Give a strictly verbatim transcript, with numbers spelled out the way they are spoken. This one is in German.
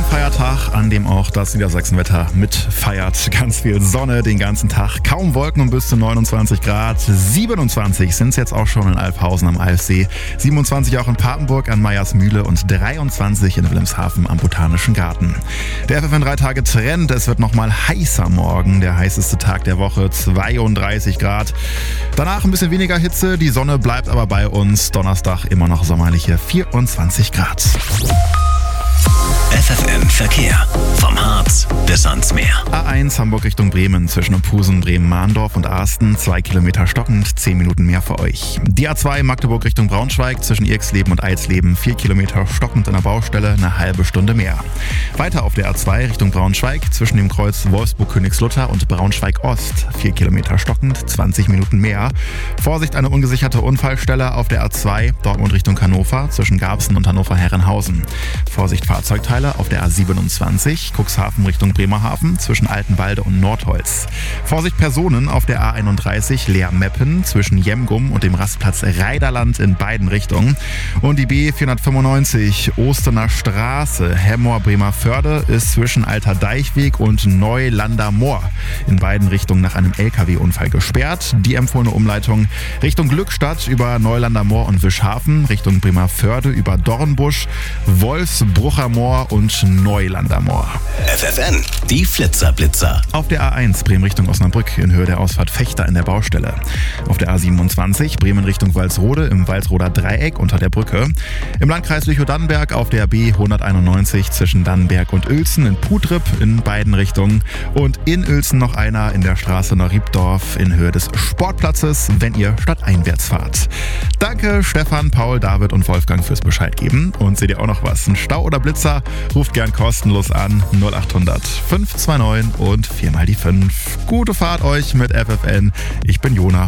Feiertag, an dem auch das Niedersachsenwetter mitfeiert. Ganz viel Sonne den ganzen Tag, kaum Wolken und bis zu neunundzwanzig Grad. siebenundzwanzig sind es jetzt auch schon in Alfhausen am Alfsee, siebenundzwanzig auch in Papenburg an Meyersmühle und dreiundzwanzig in Wilhelmshaven am Botanischen Garten. Der F F N drei Tage Trend, es wird nochmal heißer morgen, der heißeste Tag der Woche, zweiunddreißig Grad. Danach ein bisschen weniger Hitze, die Sonne bleibt aber bei uns. Donnerstag immer noch sommerliche vierundzwanzig Grad. F F N Verkehr. Vom Harz bis ans Meer. A eins Hamburg Richtung Bremen zwischen Opusen, Bremen-Mahndorf und Arsten. Zwei Kilometer stockend, zehn Minuten mehr für euch. Die A zwei Magdeburg Richtung Braunschweig zwischen Irxleben und Eilsleben. Vier Kilometer stockend an der Baustelle, eine halbe Stunde mehr. Weiter auf der A zwei Richtung Braunschweig zwischen dem Kreuz Wolfsburg-Königslutter und Braunschweig-Ost. Vier Kilometer stockend, zwanzig Minuten mehr. Vorsicht, eine ungesicherte Unfallstelle auf der A zwei Dortmund Richtung Hannover zwischen Garbsen und Hannover-Herrenhausen. Vorsicht, Fahrzeugteile auf der A siebenundzwanzig Cuxhaven Richtung Bremerhaven zwischen Altenwalde und Nordholz. Vorsicht, Personen auf der A einunddreißig Leer-Meppen zwischen Jemgum und dem Rastplatz Reiderland in beiden Richtungen. Und die B vierhundertfünfundneunzig Ostener Straße Hemmoor-Bremerförde ist zwischen Alter Deichweg und Neulander Moor in beiden Richtungen nach einem L K W-Unfall gesperrt. Die empfohlene Umleitung Richtung Glückstadt über Neulander Moor und Wischhafen, Richtung Bremerförde über Dornbusch, Wolfsbrucher Moor und Neulander Moor. F F N, die Flitzer-Blitzer. Auf der A eins Bremen Richtung Osnabrück in Höhe der Ausfahrt Fechter in der Baustelle. Auf der A siebenundzwanzig Bremen Richtung Walsrode im Walsroder Dreieck unter der Brücke. Im Landkreis Lüchow-Dannenberg auf der B hunderteinundneunzig zwischen Dannenberg und Uelzen in Putrip in beiden Richtungen. Und in Uelzen noch einer in der Straße nach Riebdorf in Höhe des Sportplatzes, wenn ihr stadteinwärts fahrt. Danke Stefan, Paul, David und Wolfgang fürs Bescheid geben. Und seht ihr auch noch was? Ein Stau oder Blitzer? Ruft gern kostenlos an null achthundert fünf zwei neun und viermal die fünf. Gute Fahrt euch mit F F N. Ich bin Jona.